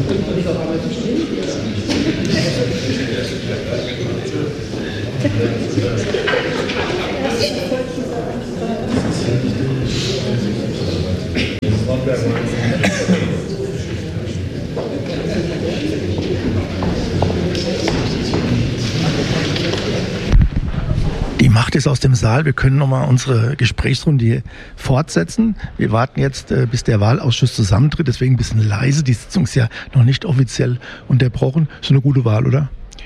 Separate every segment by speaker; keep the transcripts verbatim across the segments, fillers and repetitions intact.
Speaker 1: Die Macht ist aus dem Saal. Wir können nochmal unsere Gesprächsrunde hier fortsetzen. Wir warten jetzt, bis der Wahlausschuss zusammentritt. Deswegen ein bisschen leise. Die Sitzung ist ja noch nicht offiziell unterbrochen. Ist eine gute Wahl, oder?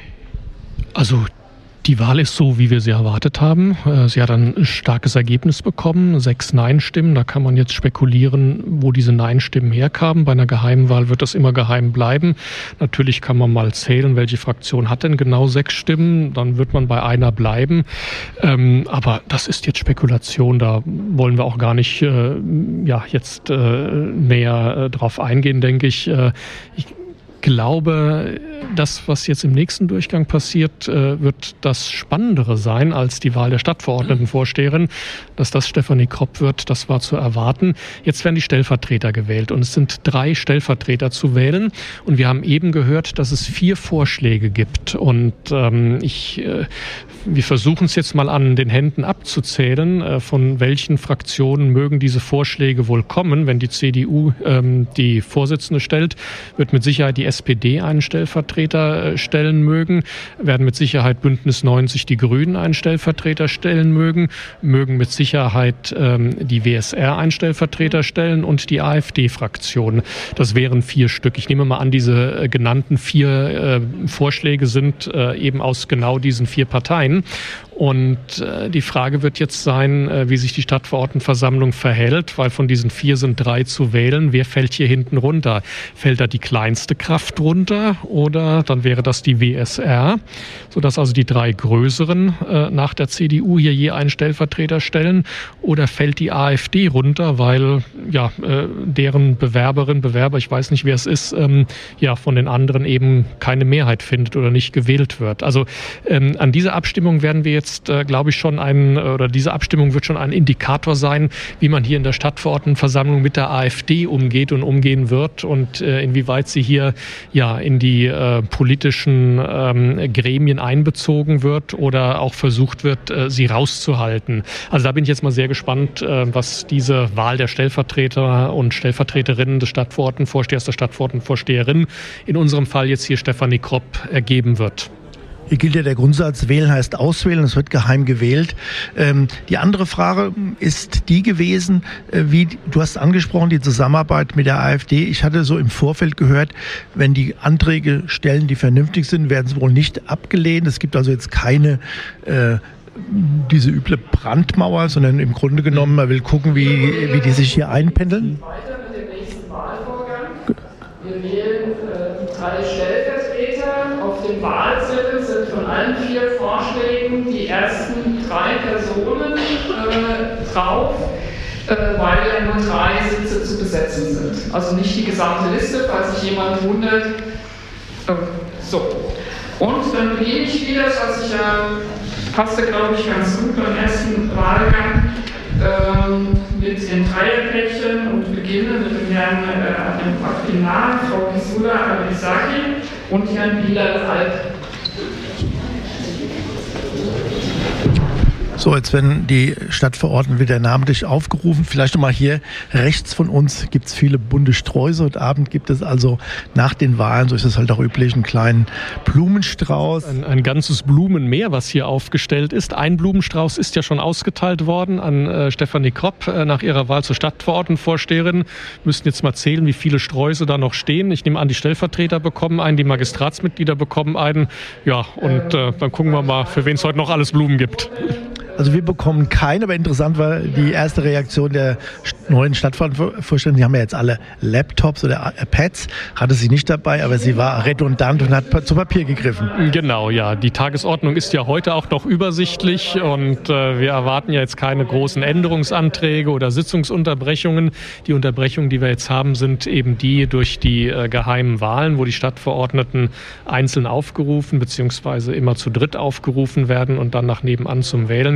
Speaker 2: Also die Wahl ist so, wie wir sie erwartet haben. Sie hat ein starkes Ergebnis bekommen, sechs Nein-Stimmen. Da kann man jetzt spekulieren, wo diese Nein-Stimmen herkamen. Bei einer Geheimwahl wird das immer geheim bleiben. Natürlich kann man mal zählen, welche Fraktion hat denn genau sechs Stimmen. Dann wird man bei einer bleiben. Ähm, aber das ist jetzt Spekulation. Da wollen wir auch gar nicht äh, ja, jetzt äh, näher äh, drauf eingehen, denke ich. Äh, ich Ich glaube, das, was jetzt im nächsten Durchgang passiert, wird das Spannendere sein als die Wahl der Stadtverordnetenvorsteherin. Dass das Stefanie Kropp wird, das war zu erwarten. Jetzt werden die Stellvertreter gewählt und es sind drei Stellvertreter zu wählen. Und wir haben eben gehört, dass es vier Vorschläge gibt. Und ähm, ich, äh, wir versuchen es jetzt mal an den Händen abzuzählen, äh, von welchen Fraktionen mögen diese Vorschläge wohl kommen. Wenn die C D U ähm, die Vorsitzende stellt, wird mit Sicherheit die S P D einen Stellvertreter stellen mögen, werden mit Sicherheit Bündnis neunzig die Grünen einen Stellvertreter stellen mögen, mögen mit Sicherheit ähm, die W S R einen Stellvertreter stellen und die A f D-Fraktion. Das wären vier Stück. Ich nehme mal an, diese äh, genannten vier äh, Vorschläge sind äh, eben aus genau diesen vier Parteien. Und äh, die Frage wird jetzt sein, äh, wie sich die Stadtverordnetenversammlung verhält, weil von diesen vier sind drei zu wählen. Wer fällt hier hinten runter? Fällt da die kleinste Kraft runter oder dann wäre das die W S R, sodass also die drei größeren äh, nach der C D U hier je einen Stellvertreter stellen, oder fällt die A f D runter, weil ja äh, deren Bewerberin, Bewerber, ich weiß nicht, wer es ist, ähm, ja von den anderen eben keine Mehrheit findet oder nicht gewählt wird. Also ähm, an dieser Abstimmung werden wir jetzt Jetzt, äh, glaube ich, schon ein, oder diese Abstimmung wird schon ein Indikator sein, wie man hier in der Stadtverordnetenversammlung mit der A f D umgeht und umgehen wird und äh, inwieweit sie hier ja in die äh, politischen ähm, Gremien einbezogen wird oder auch versucht wird, äh, sie rauszuhalten. Also da bin ich jetzt mal sehr gespannt, äh, was diese Wahl der Stellvertreter und Stellvertreterinnen des Stadtverordnetenvorstehers, der Stadtverordnetenvorsteherin, in unserem Fall jetzt hier Stefanie Kropp, ergeben wird.
Speaker 1: Hier gilt ja der Grundsatz, wählen heißt auswählen, es wird geheim gewählt. Ähm, die andere Frage ist die gewesen, äh, wie du hast angesprochen, die Zusammenarbeit mit der A f D. Ich hatte so im Vorfeld gehört, wenn die Anträge stellen, die vernünftig sind, werden sie wohl nicht abgelehnt. Es gibt also jetzt keine äh, diese üble Brandmauer, sondern im Grunde genommen, man will gucken, wie, wie die sich hier einpendeln.
Speaker 3: Weiter mit dem nächsten Wahlvorgang. Wir wählen äh, drei Stellvertreter. Auf dem Wahlzettel sind von allen vier Vorschlägen die ersten drei Personen äh, drauf, äh, weil ja nur drei Sitze zu besetzen sind. Also nicht die gesamte Liste, falls sich jemand wundert. Äh, so. Und dann beginne ich wieder, das hat sich ja, passte glaube ich ganz gut beim ersten Wahlgang, ähm, mit den Dreierplättchen und beginne mit dem Herrn äh, Aquinar, Frau Kisula Alisaki und Herrn Bilal Alp.
Speaker 1: So, jetzt werden die Stadtverordneten wieder namentlich aufgerufen. Vielleicht nochmal hier rechts von uns gibt es viele bunte Sträuße. Heute Abend gibt es also nach den Wahlen, so ist es halt auch üblich, einen kleinen Blumenstrauß.
Speaker 2: Ein, ein ganzes Blumenmeer, was hier aufgestellt ist. Ein Blumenstrauß ist ja schon ausgeteilt worden an äh, Stefanie Kropp äh, nach ihrer Wahl zur Stadtverordnetenvorsteherin. Wir müssen jetzt mal zählen, wie viele Sträuße da noch stehen. Ich nehme an, die Stellvertreter bekommen einen, die Magistratsmitglieder bekommen einen. Ja, und äh, dann gucken wir mal, für wen es heute noch alles Blumen gibt.
Speaker 1: Also wir bekommen keine, aber interessant war die erste Reaktion der neuen Stadtverordnetenvorstellung. Die haben ja jetzt alle Laptops oder Pads, hatte sie nicht dabei, aber sie war redundant und hat zu Papier gegriffen.
Speaker 2: Genau, ja. Die Tagesordnung ist ja heute auch noch übersichtlich und äh, wir erwarten ja jetzt keine großen Änderungsanträge oder Sitzungsunterbrechungen. Die Unterbrechungen, die wir jetzt haben, sind eben die durch die äh, geheimen Wahlen, wo die Stadtverordneten einzeln aufgerufen bzw. immer zu dritt aufgerufen werden und dann nach nebenan zum Wählen gehen.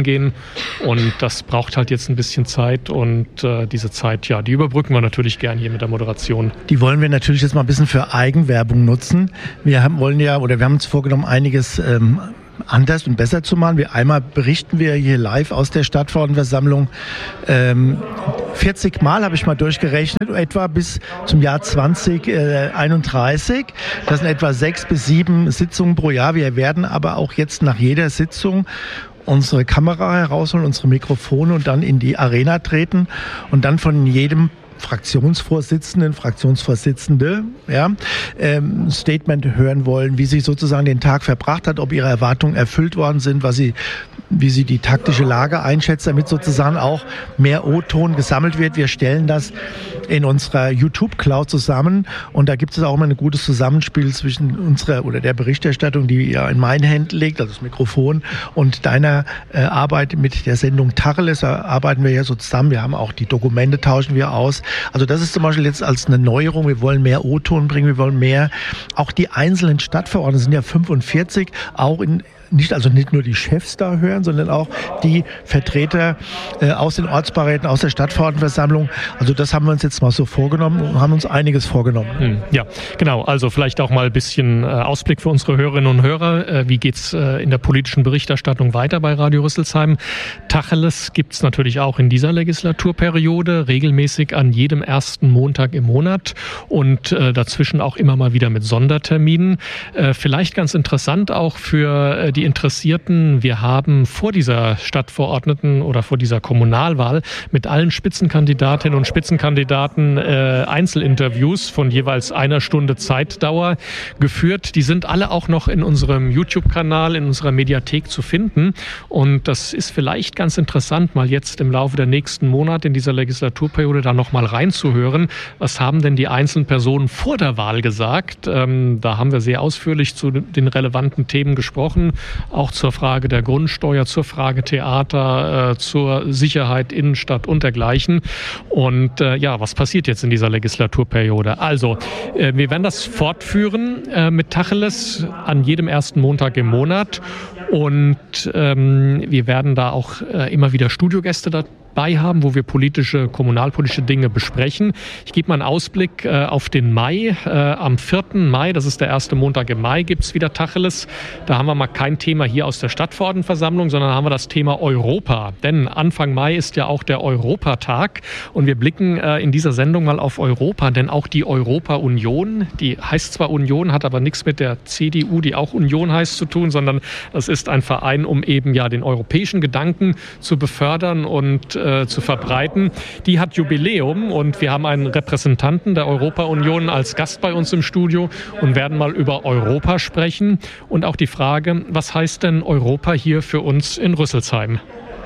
Speaker 2: eingehen. Und das braucht halt jetzt ein bisschen Zeit. Und äh, diese Zeit, ja, die überbrücken wir natürlich gern hier mit der Moderation.
Speaker 1: Die wollen wir natürlich jetzt mal ein bisschen für Eigenwerbung nutzen. Wir haben, wollen ja, oder wir haben uns vorgenommen, einiges ähm, anders und besser zu machen. Wir, einmal berichten wir hier live aus der Stadtverordnetenversammlung. Ähm, vierzig Mal habe ich mal durchgerechnet, etwa bis zum Jahr zwanzig einunddreißig. Das sind etwa sechs bis sieben Sitzungen pro Jahr. Wir werden aber auch jetzt nach jeder Sitzung unsere Kamera herausholen, unsere Mikrofone und dann in die Arena treten und dann von jedem Fraktionsvorsitzenden, Fraktionsvorsitzende, ja, ähm, Statement hören wollen, wie sie sozusagen den Tag verbracht hat, ob ihre Erwartungen erfüllt worden sind, was sie, wie sie die taktische Lage einschätzt, damit sozusagen auch mehr O-Ton gesammelt wird. Wir stellen das in unserer YouTube-Cloud zusammen und da gibt es auch immer ein gutes Zusammenspiel zwischen unserer oder der Berichterstattung, die ja in meinen Händen liegt, also das Mikrofon, und deiner äh, Arbeit mit der Sendung Tacheles. Da arbeiten wir ja so zusammen. Wir haben auch die Dokumente, tauschen wir aus. Also das ist zum Beispiel jetzt als eine Neuerung. Wir wollen mehr O-Ton bringen, wir wollen mehr. Auch die einzelnen Stadtverordneten sind ja fünfundvierzig, auch in nicht, also nicht nur die Chefs da hören, sondern auch die Vertreter äh, aus den Ortsbeiräten, aus der Stadtverordnetenversammlung. Also das haben wir uns jetzt mal so vorgenommen und haben uns einiges vorgenommen.
Speaker 2: Hm, ja, genau. Also vielleicht auch mal ein bisschen äh, Ausblick für unsere Hörerinnen und Hörer. Äh, wie geht's äh, in der politischen Berichterstattung weiter bei Radio Rüsselsheim? Tacheles gibt's natürlich auch in dieser Legislaturperiode, regelmäßig an jedem ersten Montag im Monat und äh, dazwischen auch immer mal wieder mit Sonderterminen. Äh, vielleicht ganz interessant auch für äh, die Die Interessierten, wir haben vor dieser Stadtverordneten oder vor dieser Kommunalwahl mit allen Spitzenkandidatinnen und Spitzenkandidaten äh, Einzelinterviews von jeweils einer Stunde Zeitdauer geführt. Die sind alle auch noch in unserem YouTube-Kanal, in unserer Mediathek zu finden. Und das ist vielleicht ganz interessant, mal jetzt im Laufe der nächsten Monate in dieser Legislaturperiode da noch mal reinzuhören. Was haben denn die einzelnen Personen vor der Wahl gesagt? Ähm, da haben wir sehr ausführlich zu den relevanten Themen gesprochen. Auch zur Frage der Grundsteuer, zur Frage Theater, äh, zur Sicherheit, Innenstadt und dergleichen. Und äh, ja, was passiert jetzt in dieser Legislaturperiode? Also, äh, wir werden das fortführen äh, mit Tacheles an jedem ersten Montag im Monat. Und ähm, wir werden da auch äh, immer wieder Studiogäste da haben, wo wir politische, kommunalpolitische Dinge besprechen. Ich gebe mal einen Ausblick äh, auf den Mai. Äh, am vierten Mai, das ist der erste Montag im Mai, gibt es wieder Tacheles. Da haben wir mal kein Thema hier aus der Stadtverordnetenversammlung, sondern haben wir das Thema Europa. Denn Anfang Mai ist ja auch der Europatag und wir blicken äh, in dieser Sendung mal auf Europa, denn auch die Europa-Union, die heißt zwar Union, hat aber nichts mit der C D U, die auch Union heißt, zu tun, sondern das ist ein Verein, um eben ja den europäischen Gedanken zu befördern und äh, zu verbreiten. Die hat Jubiläum und wir haben einen Repräsentanten der Europa-Union als Gast bei uns im Studio und werden mal über Europa sprechen und auch die Frage, was heißt denn Europa hier für uns in Rüsselsheim?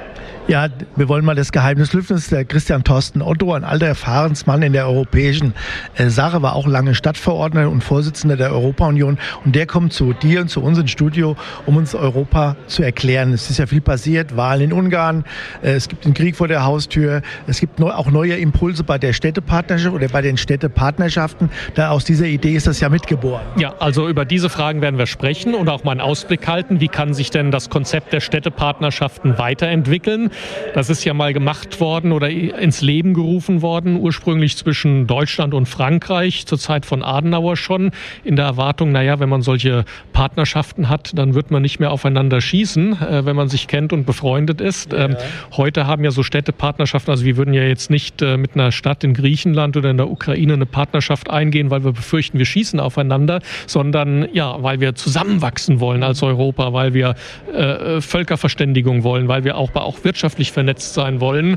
Speaker 1: Ja, wir wollen mal das Geheimnis lüften. Das ist der Christian Thorsten Otto, ein alter Erfahrensmann in der europäischen äh, Sache, war auch lange Stadtverordneter und Vorsitzender der Europa-Union. Und der kommt zu dir und zu uns ins Studio, um uns Europa zu erklären. Es ist ja viel passiert, Wahlen in Ungarn, äh, es gibt den Krieg vor der Haustür, es gibt neu, auch neue Impulse bei der Städtepartnerschaft oder bei den Städtepartnerschaften. Da aus dieser Idee ist das ja mitgeboren.
Speaker 2: Ja, also über diese Fragen werden wir sprechen und auch mal einen Ausblick halten. Wie kann sich denn das Konzept der Städtepartnerschaften weiterentwickeln? Das ist ja mal gemacht worden oder ins Leben gerufen worden, ursprünglich zwischen Deutschland und Frankreich, zur Zeit von Adenauer schon, in der Erwartung, naja, wenn man solche Partnerschaften hat, dann wird man nicht mehr aufeinander schießen, äh, wenn man sich kennt und befreundet ist. Ja. Ähm, heute haben ja so Städtepartnerschaften, also wir würden ja jetzt nicht äh, mit einer Stadt in Griechenland oder in der Ukraine eine Partnerschaft eingehen, weil wir befürchten, wir schießen aufeinander, sondern ja, weil wir zusammenwachsen wollen als Europa, weil wir äh, Völkerverständigung wollen, weil wir auch, auch wirtschaftlich vernetzt sein wollen.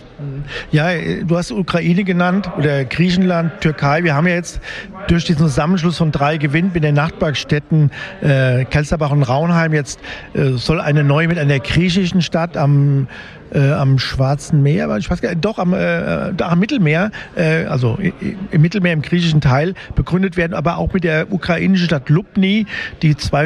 Speaker 1: Ja, du hast Ukraine genannt oder Griechenland, Türkei. Wir haben ja jetzt durch diesen Zusammenschluss von drei Gewinn mit den Nachbarstädten äh, Kelsterbach und Raunheim jetzt äh, soll eine neue mit einer griechischen Stadt am Äh, am Schwarzen Meer, aber ich weiß gar nicht, doch am, äh, am Mittelmeer, äh, also im Mittelmeer im griechischen Teil begründet werden, aber auch mit der ukrainischen Stadt Lubny, die zweihundert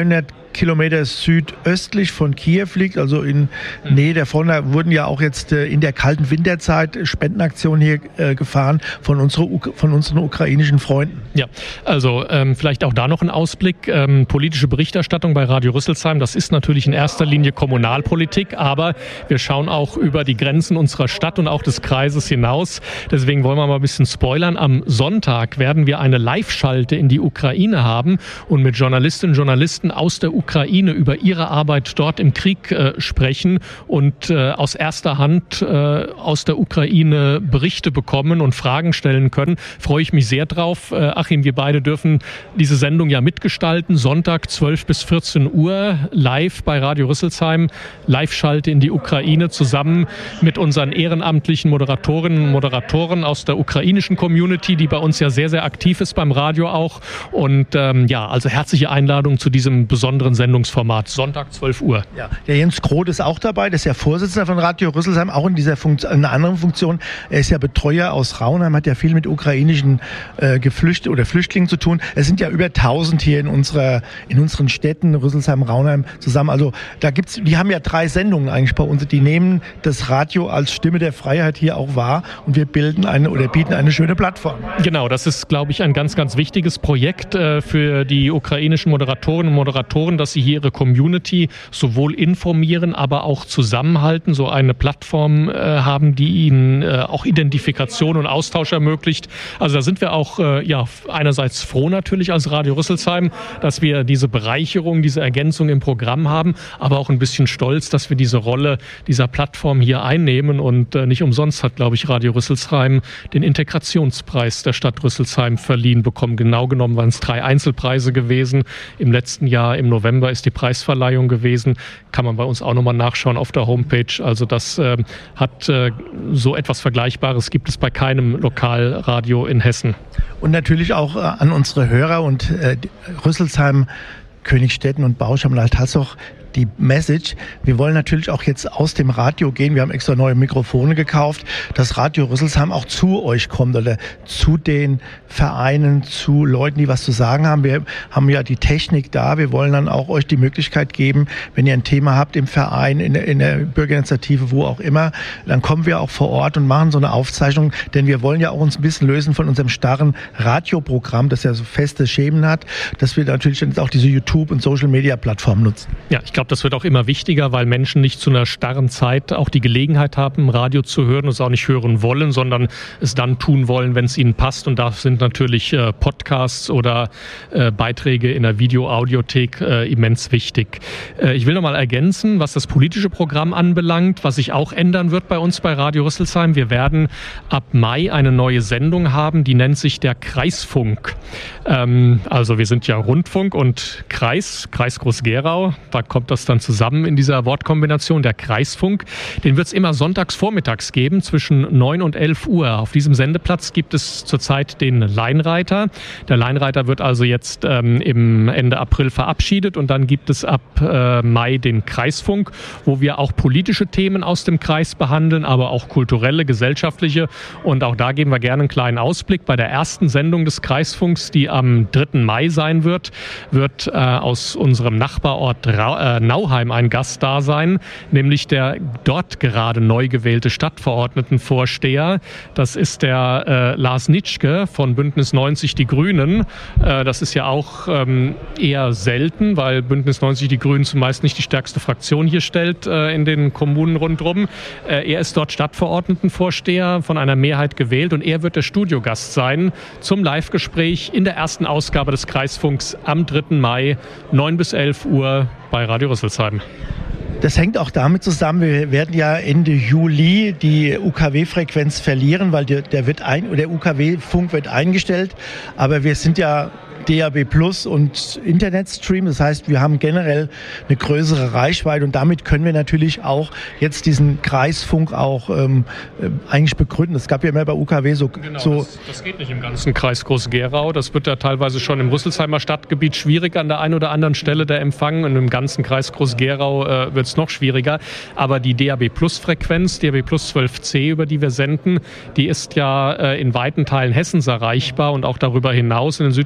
Speaker 1: Kilometer südöstlich von Kiew liegt, also in Nähe der Front. Da wurden ja auch jetzt äh, in der kalten Winterzeit Spendenaktionen hier äh, gefahren von, unsere, von unseren ukrainischen Freunden.
Speaker 2: Ja, also ähm, vielleicht auch da noch ein Ausblick. Ähm, politische Berichterstattung bei Radio Rüsselsheim, das ist natürlich in erster Linie Kommunalpolitik, aber wir schauen auch über die Grenzen unserer Stadt und auch des Kreises hinaus. Deswegen wollen wir mal ein bisschen spoilern. Am Sonntag werden wir eine Live-Schalte in die Ukraine haben und mit Journalistinnen und Journalisten aus der Ukraine über ihre Arbeit dort im Krieg äh, sprechen und äh, aus erster Hand äh, aus der Ukraine Berichte bekommen und Fragen stellen können. Freue ich mich sehr drauf. Äh, Achim, wir beide dürfen diese Sendung ja mitgestalten. Sonntag zwölf bis vierzehn Uhr live bei Radio Rüsselsheim. Live-Schalte in die Ukraine zusammen mit unseren ehrenamtlichen Moderatorinnen und Moderatoren aus der ukrainischen Community, die bei uns ja sehr, sehr aktiv ist beim Radio auch. Und ähm, ja, also herzliche Einladung zu diesem besonderen Sendungsformat. Sonntag zwölf Uhr.
Speaker 1: Ja, der Jens Groth ist auch dabei. Das ist ja Vorsitzender von Radio Rüsselsheim, auch in dieser Funktion, in einer anderen Funktion. Er ist ja Betreuer aus Raunheim, hat ja viel mit ukrainischen äh, Geflüchteten oder Flüchtlingen zu tun. Es sind ja über tausend hier in unserer, in unseren Städten, Rüsselsheim, Raunheim zusammen. Also da gibt's, die haben ja drei Sendungen eigentlich bei uns. Die nehmen das Radio als Stimme der Freiheit hier auch wahr und wir bilden eine oder bieten eine schöne Plattform.
Speaker 2: Genau, das ist, glaube ich, ein ganz, ganz wichtiges Projekt äh, für die ukrainischen Moderatorinnen und Moderatoren, dass sie hier ihre Community sowohl informieren, aber auch zusammenhalten, so eine Plattform äh, haben, die ihnen äh, auch Identifikation und Austausch ermöglicht. Also da sind wir auch äh, ja einerseits froh natürlich als Radio Rüsselsheim, dass wir diese Bereicherung, diese Ergänzung im Programm haben, aber auch ein bisschen stolz, dass wir diese Rolle dieser Plattform hier einnehmen und äh, nicht umsonst hat, glaube ich, Radio Rüsselsheim den Integrationspreis der Stadt Rüsselsheim verliehen bekommen. Genau genommen waren es drei Einzelpreise gewesen. Im letzten Jahr, im November, ist die Preisverleihung gewesen. Kann man bei uns auch nochmal nachschauen auf der Homepage. Also das äh, hat äh, so etwas Vergleichbares gibt es bei keinem Lokalradio in Hessen.
Speaker 1: Und natürlich auch äh, an unsere Hörer und äh, Rüsselsheim, Königstetten und Bausch am Althassach die Message. Wir wollen natürlich auch jetzt aus dem Radio gehen. Wir haben extra neue Mikrofone gekauft, dass Radio Rüsselsheim auch zu euch kommt oder zu den Vereinen, zu Leuten, die was zu sagen haben. Wir haben ja die Technik da. Wir wollen dann auch euch die Möglichkeit geben, wenn ihr ein Thema habt im Verein, in der, in der Bürgerinitiative, wo auch immer, dann kommen wir auch vor Ort und machen so eine Aufzeichnung, denn wir wollen ja auch uns ein bisschen lösen von unserem starren Radioprogramm, das ja so feste Schemen hat, dass wir natürlich jetzt auch diese YouTube- und Social-Media-Plattform nutzen.
Speaker 2: Ja, ich glaube, das wird auch immer wichtiger, weil Menschen nicht zu einer starren Zeit auch die Gelegenheit haben, Radio zu hören und es auch nicht hören wollen, sondern es dann tun wollen, wenn es ihnen passt. Und da sind natürlich äh, Podcasts oder äh, Beiträge in der Video-Audiothek äh, immens wichtig. Äh, ich will noch mal ergänzen, was das politische Programm anbelangt, was sich auch ändern wird bei uns bei Radio Rüsselsheim. Wir werden ab Mai eine neue Sendung haben, die nennt sich der Kreisfunk. Ähm, also wir sind ja Rundfunk und Kreis, Kreis Groß-Gerau. Da kommt das dann zusammen in dieser Wortkombination, der Kreisfunk. Den wird es immer sonntags vormittags geben, zwischen neun und elf Uhr. Auf diesem Sendeplatz gibt es zurzeit den Leinreiter. Der Leinreiter wird also jetzt ähm, im Ende April verabschiedet und dann gibt es ab äh, Mai den Kreisfunk, wo wir auch politische Themen aus dem Kreis behandeln, aber auch kulturelle, gesellschaftliche. Und auch da geben wir gerne einen kleinen Ausblick. Bei der ersten Sendung des Kreisfunks, die am dritten Mai sein wird, wird äh, aus unserem Nachbarort Ra- äh, Nauheim ein Gast da sein, nämlich der dort gerade neu gewählte Stadtverordnetenvorsteher. Das ist der äh, Lars Nitschke von Bündnis neunzig Die Grünen. Äh, das ist ja auch ähm, eher selten, weil Bündnis neunzig Die Grünen zumeist nicht die stärkste Fraktion hier stellt äh, in den Kommunen rundherum. Äh, er ist dort Stadtverordnetenvorsteher, von einer Mehrheit gewählt und er wird der Studiogast sein zum Live-Gespräch in der ersten Ausgabe des Kreisfunks am dritten Mai, neun bis elf Uhr bei Radio Rüsselsheim.
Speaker 1: Das hängt auch damit zusammen, wir werden ja Ende Juli die U K W-Frequenz verlieren, weil der, der, wird ein, der U K W-Funk wird eingestellt, aber wir sind ja D A B Plus und Internetstream. Das heißt, wir haben generell eine größere Reichweite und damit können wir natürlich auch jetzt diesen Kreisfunk auch ähm, eigentlich begründen. Es gab ja immer bei U K W so...
Speaker 2: Genau,
Speaker 1: so
Speaker 2: das, das geht nicht im ganzen Kreis Groß-Gerau. Das wird ja teilweise schon im Rüsselsheimer Stadtgebiet schwierig an der einen oder anderen Stelle der Empfang und im ganzen Kreis Groß-Gerau äh, wird es noch schwieriger. Aber die D A B Plus Frequenz, D A B Plus zwölf C, über die wir senden, die ist ja äh, in weiten Teilen Hessens erreichbar und auch darüber hinaus in den südlichen Bundesländern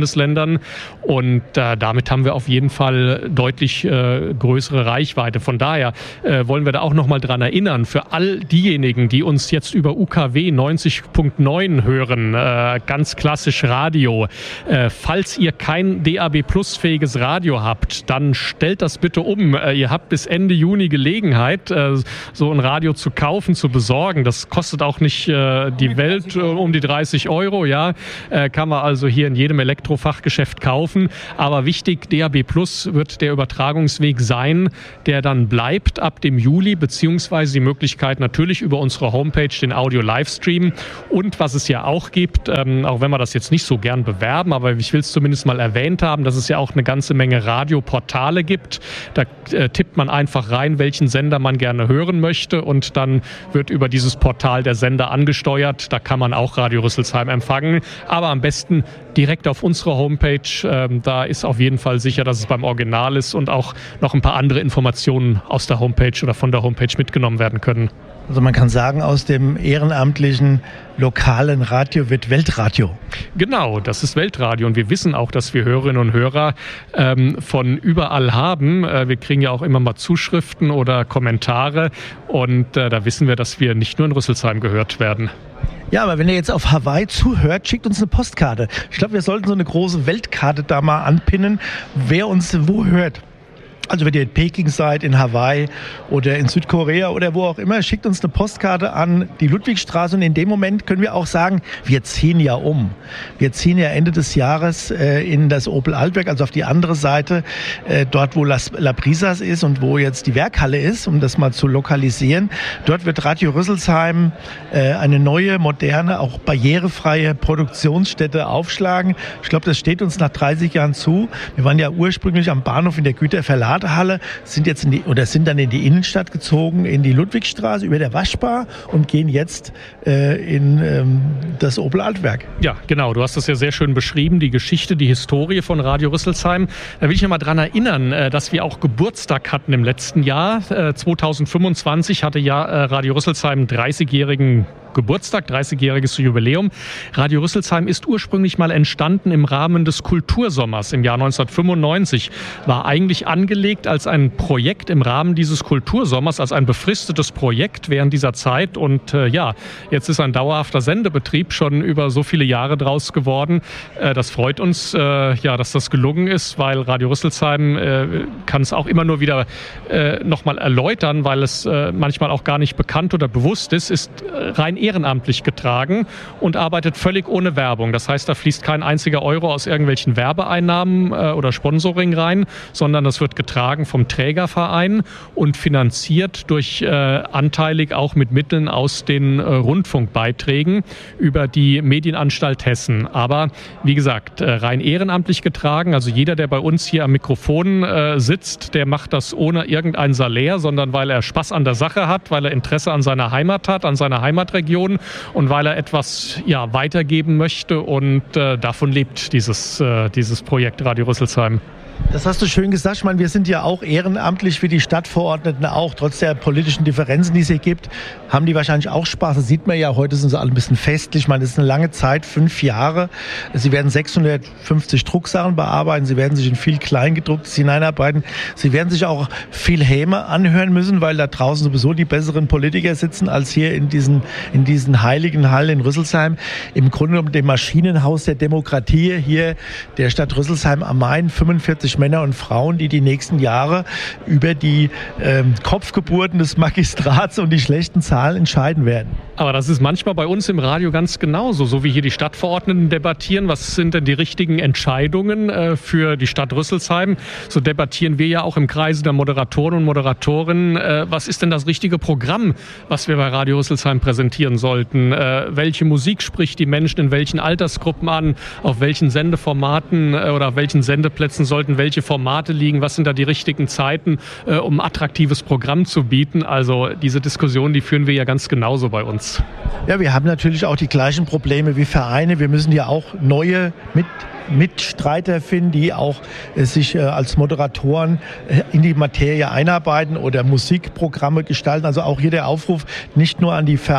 Speaker 2: Bundesländern. Und äh, damit haben wir auf jeden Fall deutlich äh, größere Reichweite. Von daher äh, wollen wir da auch nochmal dran erinnern, für all diejenigen, die uns jetzt über U K W neunzig Punkt neun hören, äh, ganz klassisch Radio, äh, falls ihr kein D A B Plus fähiges Radio habt, dann stellt das bitte um. Äh, ihr habt bis Ende Juni Gelegenheit, äh, so ein Radio zu kaufen, zu besorgen. Das kostet auch nicht äh, die Welt, äh, um die dreißig Euro, ja, äh, kann man also hier in jedem Elektrofachgeschäft kaufen. Aber wichtig, D A B Plus wird der Übertragungsweg sein, der dann bleibt ab dem Juli, beziehungsweise die Möglichkeit natürlich über unsere Homepage, den Audio-Livestream und was es ja auch gibt, ähm, auch wenn wir das jetzt nicht so gern bewerben, aber ich will es zumindest mal erwähnt haben, dass es ja auch eine ganze Menge Radioportale gibt. Da äh, tippt man einfach rein, welchen Sender man gerne hören möchte und dann wird über dieses Portal der Sender angesteuert. Da kann man auch Radio Rüsselsheim empfangen, aber am besten direkt auf unsere Homepage. Ähm, da ist auf jeden Fall sicher, dass es beim Original ist und auch noch ein paar andere Informationen aus der Homepage oder von der Homepage mitgenommen werden können.
Speaker 1: Also man kann sagen, aus dem ehrenamtlichen lokalen Radio wird Weltradio.
Speaker 2: Genau, das ist Weltradio und wir wissen auch, dass wir Hörerinnen und Hörer ähm, von überall haben. Äh, wir kriegen ja auch immer mal Zuschriften oder Kommentare und äh, da wissen wir, dass wir nicht nur in Rüsselsheim gehört werden.
Speaker 1: Ja, aber wenn ihr jetzt auf Hawaii zuhört, schickt uns eine Postkarte. Ich glaube, wir sollten so eine große Weltkarte da mal anpinnen, wer uns wo hört. Also wenn ihr in Peking seid, in Hawaii oder in Südkorea oder wo auch immer, schickt uns eine Postkarte an die Ludwigstraße und in dem Moment können wir auch sagen, wir ziehen ja um. Wir ziehen ja Ende des Jahres äh, in das Opel Altwerk, also auf die andere Seite, äh, dort wo Las, La Brisas ist und wo jetzt die Werkhalle ist, um das mal zu lokalisieren. Dort wird Radio Rüsselsheim äh, eine neue, moderne, auch barrierefreie Produktionsstätte aufschlagen. Ich glaube, das steht uns nach dreißig Jahren zu. Wir waren ja ursprünglich am Bahnhof in der Güterverladehalle, sind jetzt in die, oder sind dann in die Innenstadt gezogen, in die Ludwigstraße über der Waschbar und gehen jetzt äh, in ähm, das Opel Altwerk.
Speaker 2: Ja, genau. Du hast das ja sehr schön beschrieben, die Geschichte, die Historie von Radio Rüsselsheim. Da will ich noch mal dran erinnern, äh, dass wir auch Geburtstag hatten im letzten Jahr. Äh, zweitausendfünfundzwanzig hatte ja äh, Radio Rüsselsheim dreißigjährigen Geburtstag, dreißigjähriges Jubiläum. Radio Rüsselsheim ist ursprünglich mal entstanden im Rahmen des Kultursommers im Jahr neunzehnhundertfünfundneunzig. War eigentlich angelegt als ein Projekt im Rahmen dieses Kultursommers, als ein befristetes Projekt während dieser Zeit. Und äh, ja, jetzt ist ein dauerhafter Sendebetrieb schon über so viele Jahre draus geworden. Äh, das freut uns, äh, ja, dass das gelungen ist, weil Radio Rüsselsheim äh, kann es auch immer nur wieder äh, nochmal erläutern, weil es äh, manchmal auch gar nicht bekannt oder bewusst ist, ist äh, rein ehrenamtlich getragen und arbeitet völlig ohne Werbung. Das heißt, da fließt kein einziger Euro aus irgendwelchen Werbeeinnahmen äh, oder Sponsoring rein, sondern das wird getragen vom Trägerverein und finanziert durch äh, anteilig auch mit Mitteln aus den äh, Rundfunkbeiträgen über die Medienanstalt Hessen. Aber wie gesagt, äh, rein ehrenamtlich getragen. Also jeder, der bei uns hier am Mikrofon äh, sitzt, der macht das ohne irgendein Salär, sondern weil er Spaß an der Sache hat, weil er Interesse an seiner Heimat hat, an seiner Heimatregion und weil er etwas ja, weitergeben möchte und äh, davon lebt dieses, äh, dieses Projekt Radio Rüsselsheim.
Speaker 1: Das hast du schön gesagt. Ich meine, wir sind ja auch ehrenamtlich wie die Stadtverordneten auch. Trotz der politischen Differenzen, die es hier gibt, haben die wahrscheinlich auch Spaß. Das sieht man ja, heute sind sie alle ein bisschen festlich. Ich meine, das ist eine lange Zeit, fünf Jahre. Sie werden sechshundertfünfzig Drucksachen bearbeiten. Sie werden sich in viel Kleingedrucktes hineinarbeiten. Sie werden sich auch viel Häme anhören müssen, weil da draußen sowieso die besseren Politiker sitzen als hier in diesen, in diesen heiligen Hallen in Rüsselsheim. Im Grunde genommen dem Maschinenhaus der Demokratie hier der Stadt Rüsselsheim am Main. fünfundvierzig Männer und Frauen, die die nächsten Jahre über die ähm, Kopfgeburten des Magistrats und die schlechten Zahlen entscheiden werden.
Speaker 2: Aber das ist manchmal bei uns im Radio ganz genauso. So wie hier die Stadtverordneten debattieren, was sind denn die richtigen Entscheidungen äh, für die Stadt Rüsselsheim, so debattieren wir ja auch im Kreise der Moderatoren und Moderatorinnen, äh, was ist denn das richtige Programm, was wir bei Radio Rüsselsheim präsentieren sollten. Äh, welche Musik spricht die Menschen in welchen Altersgruppen an, auf welchen Sendeformaten äh, oder auf welchen Sendeplätzen sollten welche Formate liegen, was sind da die richtigen Zeiten, äh, um ein attraktives Programm zu bieten. Also diese Diskussion, die führen wir ja ganz genauso bei uns.
Speaker 1: Ja, wir haben natürlich auch die gleichen Probleme wie Vereine. Wir müssen ja auch neue mit Mitstreiter finden, die auch äh, sich äh, als Moderatoren äh, in die Materie einarbeiten oder Musikprogramme gestalten. Also auch hier der Aufruf nicht nur an die Vereine,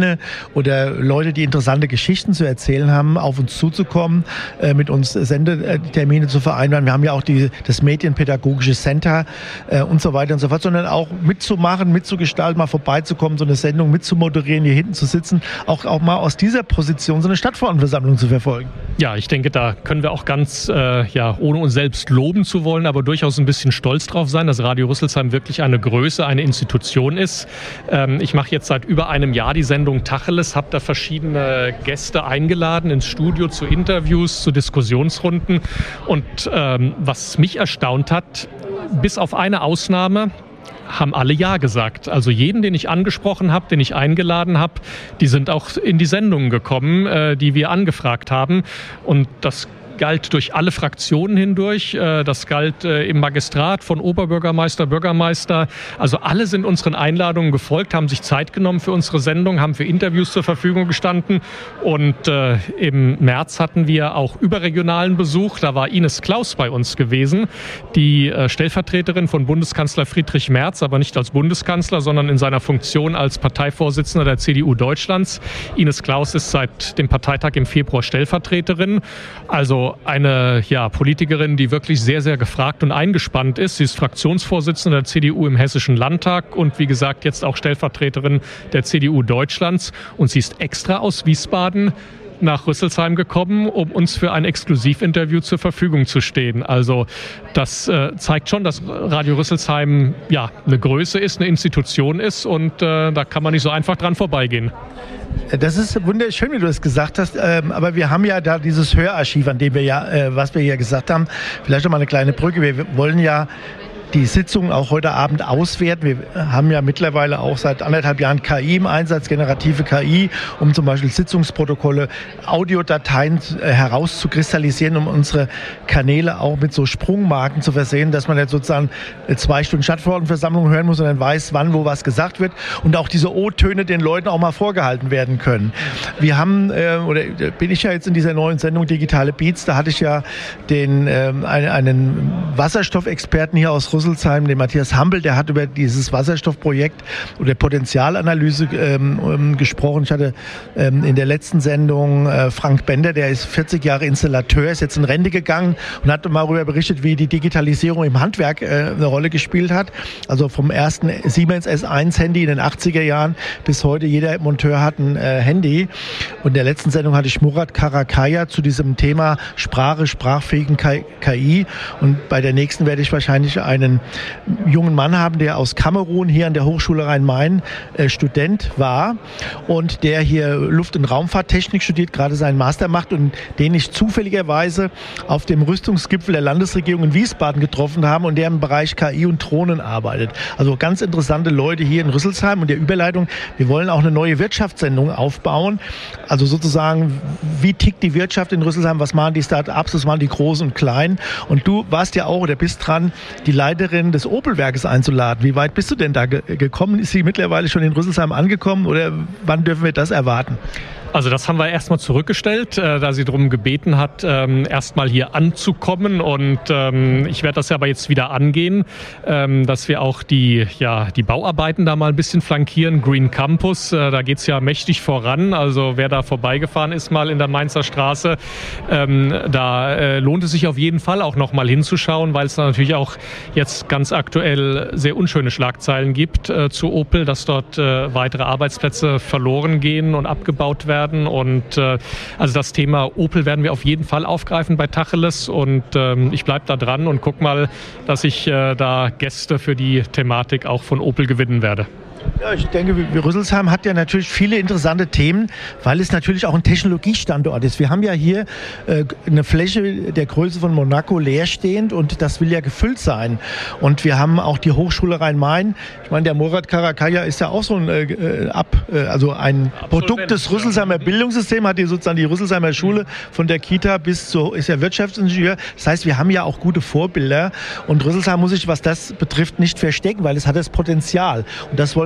Speaker 1: Magazine oder Leute, die interessante Geschichten zu erzählen haben, auf uns zuzukommen, äh, mit uns Sendetermine zu vereinbaren. Wir haben ja auch die, das Medienpädagogische Center äh, und so weiter und so fort, sondern auch mitzumachen, mitzugestalten, mal vorbeizukommen, so eine Sendung mitzumoderieren, hier hinten zu sitzen, auch, auch mal aus dieser Position so eine Stadtverordnetenversammlung zu verfolgen.
Speaker 2: Ja, ich denke, da können wir auch ganz, äh, ja, ohne uns selbst loben zu wollen, aber durchaus ein bisschen stolz drauf sein, dass Radio Rüsselsheim wirklich eine Größe, eine Institution ist. Ähm, ich mache jetzt seit über einem Jahr die Sendung Tacheles, habe da verschiedene Gäste eingeladen ins Studio zu Interviews, zu Diskussionsrunden. Und ähm, was mich erstaunt hat, bis auf eine Ausnahme, haben alle Ja gesagt. Also jeden, den ich angesprochen habe, den ich eingeladen habe, die sind auch in die Sendungen gekommen, äh, die wir angefragt haben. Und das galt durch alle Fraktionen hindurch. Das galt im Magistrat von Oberbürgermeister, Bürgermeister. Also alle sind unseren Einladungen gefolgt, haben sich Zeit genommen für unsere Sendung, haben für Interviews zur Verfügung gestanden. Und äh, im März hatten wir auch überregionalen Besuch. Da war Ines Claus bei uns gewesen, die äh, Stellvertreterin von Bundeskanzler Friedrich Merz, aber nicht als Bundeskanzler, sondern in seiner Funktion als Parteivorsitzender der C D U Deutschlands. Ines Claus ist seit dem Parteitag im Februar Stellvertreterin. Also eine ja, Politikerin, die wirklich sehr, sehr gefragt und eingespannt ist. Sie ist Fraktionsvorsitzende der C D U im Hessischen Landtag und wie gesagt jetzt auch Stellvertreterin der C D U Deutschlands. Und sie ist extra aus Wiesbaden nach Rüsselsheim gekommen, um uns für ein Exklusivinterview zur Verfügung zu stehen. Also das äh, zeigt schon, dass Radio Rüsselsheim ja eine Größe ist, eine Institution ist und äh, da kann man nicht so einfach dran vorbeigehen.
Speaker 1: Das ist wunderschön, wie du es gesagt hast, ähm, aber wir haben ja da dieses Hörarchiv, an dem wir ja, äh, was wir hier gesagt haben, vielleicht noch mal eine kleine Brücke. Wir wollen ja die Sitzung auch heute Abend auswerten. Wir haben ja mittlerweile auch seit anderthalb Jahren K I im Einsatz, generative K I, um zum Beispiel Sitzungsprotokolle, Audiodateien äh, herauszukristallisieren, um unsere Kanäle auch mit so Sprungmarken zu versehen, dass man jetzt sozusagen zwei Stunden Stadtverordnetenversammlung hören muss und dann weiß, wann wo was gesagt wird und auch diese O-Töne den Leuten auch mal vorgehalten werden können. Wir haben, äh, oder bin ich ja jetzt in dieser neuen Sendung Digitale Beats, da hatte ich ja den, äh, einen, einen Wasserstoffexperten hier aus Rüsselsheim, den Matthias Hampel, der hat über dieses Wasserstoffprojekt oder Potenzialanalyse ähm, gesprochen. Ich hatte ähm, in der letzten Sendung äh, Frank Bender, der ist vierzig Jahre Installateur, ist jetzt in Rente gegangen und hat mal darüber berichtet, wie die Digitalisierung im Handwerk äh, eine Rolle gespielt hat. Also vom ersten Siemens S eins Handy in den achtziger Jahren bis heute, jeder Monteur hat ein äh, Handy. Und in der letzten Sendung hatte ich Murat Karakaya zu diesem Thema Sprache, sprachfähigen K I. Und bei der nächsten werde ich wahrscheinlich einen jungen Mann haben, der aus Kamerun hier an der Hochschule Rhein-Main äh, Student war und der hier Luft- und Raumfahrttechnik studiert, gerade seinen Master macht und den ich zufälligerweise auf dem Rüstungsgipfel der Landesregierung in Wiesbaden getroffen habe und der im Bereich K I und Drohnen arbeitet. Also ganz interessante Leute hier in Rüsselsheim und der Überleitung. Wir wollen auch eine neue Wirtschaftssendung aufbauen. Also sozusagen, wie tickt die Wirtschaft in Rüsselsheim? Was machen die Start-ups? Was machen die Großen und Kleinen? Und du warst ja auch oder bist dran, die Leiterin des Opel-Werkes einzuladen. Wie weit bist du denn da ge- gekommen? Ist sie mittlerweile schon in Rüsselsheim angekommen oder wann dürfen wir das erwarten?
Speaker 2: Also das haben wir erstmal zurückgestellt, äh, da sie darum gebeten hat, ähm, erstmal hier anzukommen und ähm, ich werde das ja aber jetzt wieder angehen, ähm, dass wir auch die, ja, die Bauarbeiten da mal ein bisschen flankieren. Green Campus, äh, da geht's ja mächtig voran, also wer da vorbeigefahren ist mal in der Mainzer Straße, ähm, da äh, lohnt es sich auf jeden Fall auch noch mal hinzuschauen, weil es da natürlich auch jetzt ganz aktuell sehr unschöne Schlagzeilen gibt äh, zu Opel, dass dort äh, weitere Arbeitsplätze verloren gehen und abgebaut werden. Und äh, also das Thema Opel werden wir auf jeden Fall aufgreifen bei Tacheles und ähm, ich bleibe da dran und guck mal, dass ich äh, da Gäste für die Thematik auch von Opel gewinnen werde.
Speaker 1: Ja, ich denke, Rüsselsheim hat ja natürlich viele interessante Themen, weil es natürlich auch ein Technologiestandort ist. Wir haben ja hier äh, eine Fläche der Größe von Monaco leerstehend und das will ja gefüllt sein. Und wir haben auch die Hochschule Rhein-Main. Ich meine, der Murat Karakaya ist ja auch so ein, äh, ab, äh, also ein Absolvent, Produkt des Rüsselsheimer ja. Bildungssystems, hat hier sozusagen die Rüsselsheimer Schule von der Kita bis zu, ist ja Wirtschaftsingenieur. Das heißt, wir haben ja auch gute Vorbilder und Rüsselsheim muss sich, was das betrifft, nicht verstecken, weil es hat das Potenzial. Und das wollen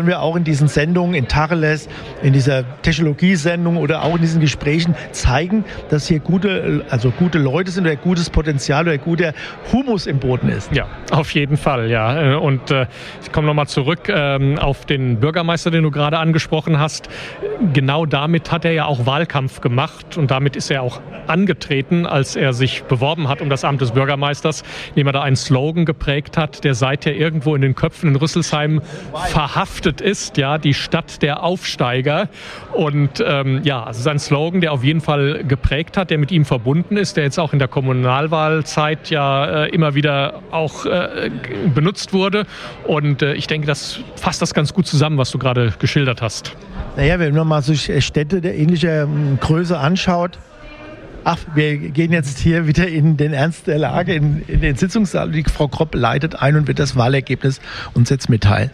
Speaker 1: wollen wir auch in diesen Sendungen, in Tacheles, in dieser Technologiesendung oder auch in diesen Gesprächen zeigen, dass hier gute, also gute Leute sind oder gutes Potenzial oder guter Humus im Boden ist.
Speaker 2: Ja, auf jeden Fall, ja. Und äh, ich komme nochmal zurück ähm, auf den Bürgermeister, den du gerade angesprochen hast. Genau damit hat er ja auch Wahlkampf gemacht und damit ist er auch angetreten, als er sich beworben hat um das Amt des Bürgermeisters, indem er da einen Slogan geprägt hat, der seither irgendwo in den Köpfen in Rüsselsheim verhaftet ist, ja, die Stadt der Aufsteiger. Und ähm, ja, es ist ein Slogan, der auf jeden Fall geprägt hat, der mit ihm verbunden ist, der jetzt auch in der Kommunalwahlzeit ja äh, immer wieder auch äh, benutzt wurde. Und äh, ich denke, das fasst das ganz gut zusammen, was du gerade geschildert hast.
Speaker 1: Naja, wenn man mal sich Städte der ähnlicher Größe anschaut, ach, wir gehen jetzt hier wieder in den Ernst der Lage, in, in den Sitzungssaal. Die Frau Kropp leitet ein und wird das Wahlergebnis uns jetzt mitteilen.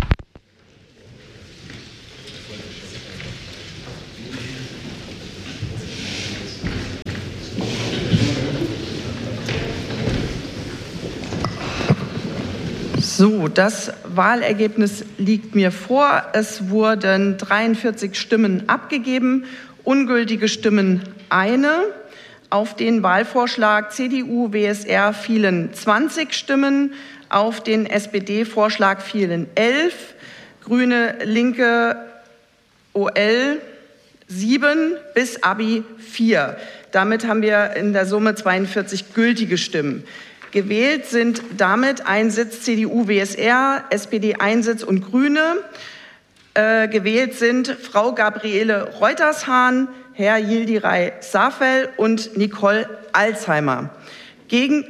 Speaker 4: So, das Wahlergebnis liegt mir vor. Es wurden dreiundvierzig Stimmen abgegeben, ungültige Stimmen eine. Auf den Wahlvorschlag C D U W S R fielen zwanzig Stimmen, auf den S P D-Vorschlag fielen elf, Grüne, Linke, O L sieben, bis Abi vier. Damit haben wir in der Summe zweiundvierzig gültige Stimmen. Gewählt sind damit ein Sitz C D U W S R, S P D ein Sitz und Grüne. Äh, gewählt sind Frau Gabriele Reutershahn, Herr Yildiray Safel und Nicole Alzheimer. Gegen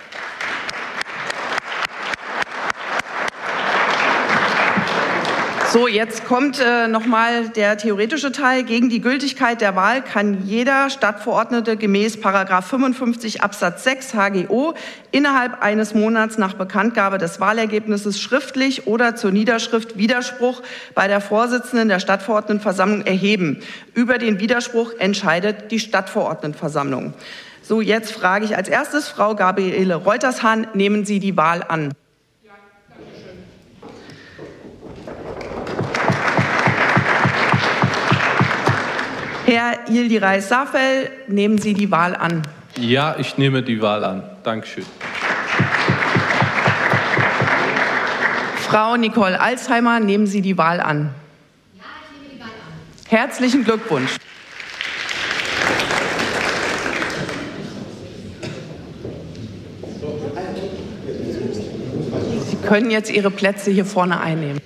Speaker 4: So, jetzt kommt äh, nochmal der theoretische Teil. Gegen die Gültigkeit der Wahl kann jeder Stadtverordnete gemäß Paragraph fünfundfünfzig Absatz sechs H G O innerhalb eines Monats nach Bekanntgabe des Wahlergebnisses schriftlich oder zur Niederschrift Widerspruch bei der Vorsitzenden der Stadtverordnetenversammlung erheben. Über den Widerspruch entscheidet die Stadtverordnetenversammlung. So, jetzt frage ich als erstes Frau Gabriele Reutershahn, nehmen Sie die Wahl an? Herr Yildiray Safel, nehmen Sie die Wahl an?
Speaker 5: Ja, ich nehme die Wahl an. Dankeschön.
Speaker 4: Frau Nicole Alzheimer, nehmen Sie die Wahl an? Ja, ich nehme die Wahl an. Herzlichen Glückwunsch. Sie können jetzt Ihre Plätze hier vorne einnehmen.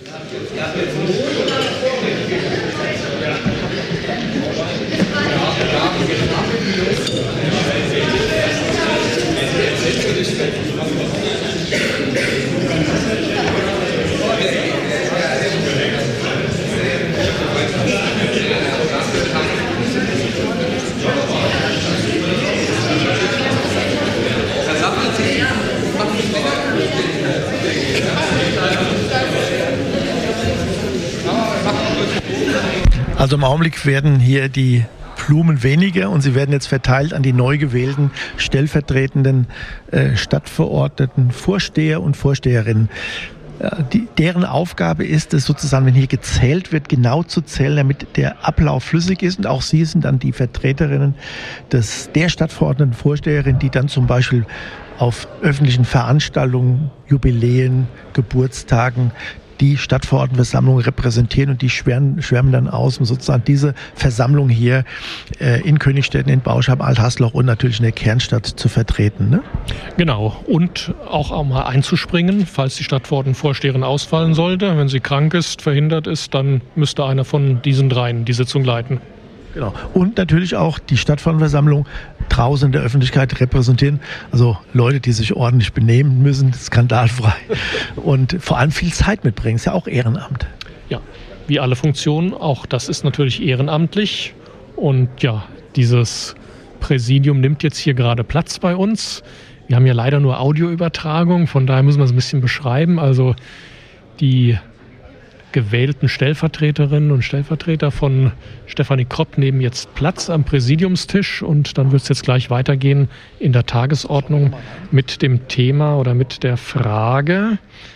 Speaker 1: Also im Augenblick werden hier die Blumen weniger und sie werden jetzt verteilt an die neu gewählten stellvertretenden äh, Stadtverordneten, Vorsteher und Vorsteherinnen. Äh, die, deren Aufgabe ist es sozusagen, wenn hier gezählt wird, genau zu zählen, damit der Ablauf flüssig ist. Und auch sie sind dann die Vertreterinnen des, der Stadtverordneten, Vorsteherin, die dann zum Beispiel auf öffentlichen Veranstaltungen, Jubiläen, Geburtstagen die Stadtverordnetenversammlung repräsentieren und die schwärmen, schwärmen dann aus, um sozusagen diese Versammlung hier äh, in Königstetten, in Bauschheim, Alt-Hasloch und natürlich in der Kernstadt zu vertreten. Ne?
Speaker 2: Genau. Und auch, auch mal einzuspringen, falls die Stadtverordnetenvorsteherin ausfallen sollte. Wenn sie krank ist, verhindert ist, dann müsste einer von diesen dreien die Sitzung leiten.
Speaker 1: Genau. Und natürlich auch die Stadtverordnetenversammlung draußen in der Öffentlichkeit repräsentieren. Also Leute, die sich ordentlich benehmen müssen, skandalfrei und vor allem viel Zeit mitbringen. Ist ja auch Ehrenamt.
Speaker 2: Ja, wie alle Funktionen, auch das ist natürlich ehrenamtlich. Und ja, dieses Präsidium nimmt jetzt hier gerade Platz bei uns. Wir haben ja leider nur Audioübertragung, von daher müssen wir es ein bisschen beschreiben. Also die gewählten Stellvertreterinnen und Stellvertreter von Stefanie Kropp nehmen jetzt Platz am Präsidiumstisch und dann wird es jetzt gleich weitergehen in der Tagesordnung mit dem Thema oder mit der Frage,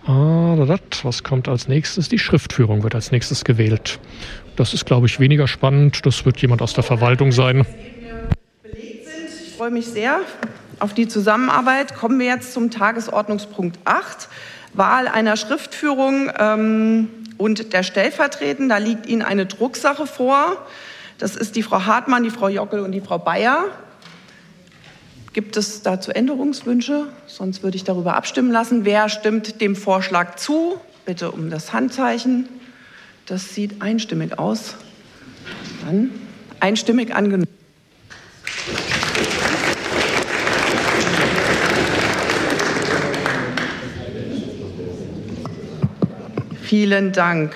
Speaker 2: Was kommt als nächstes? Die Schriftführung wird als nächstes gewählt. Das ist, glaube ich, weniger spannend. Das wird jemand aus der Verwaltung sein.
Speaker 4: Ich freue mich sehr auf die Zusammenarbeit. Kommen wir jetzt zum Tagesordnungspunkt acht. Wahl einer Schriftführung ähm, und der Stellvertretenden. Da liegt Ihnen eine Drucksache vor. Das ist die Frau Hartmann, die Frau Jockel und die Frau Bayer. Gibt es dazu Änderungswünsche? Sonst würde ich darüber abstimmen lassen. Wer stimmt dem Vorschlag zu? Bitte um das Handzeichen. Das sieht einstimmig aus. Dann einstimmig angenommen. Vielen Dank.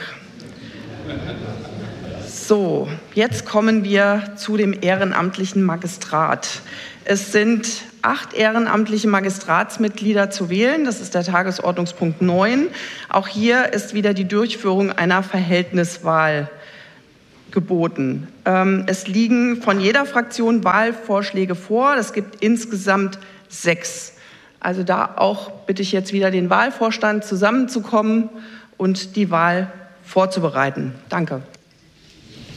Speaker 4: So, jetzt kommen wir zu dem ehrenamtlichen Magistrat. Es sind acht ehrenamtliche Magistratsmitglieder zu wählen. Das ist der Tagesordnungspunkt neun. Auch hier ist wieder die Durchführung einer Verhältniswahl geboten. Es liegen von jeder Fraktion Wahlvorschläge vor. Es gibt insgesamt sechs. Also da auch bitte ich jetzt wieder den Wahlvorstand zusammenzukommen und die Wahl vorzubereiten. Danke.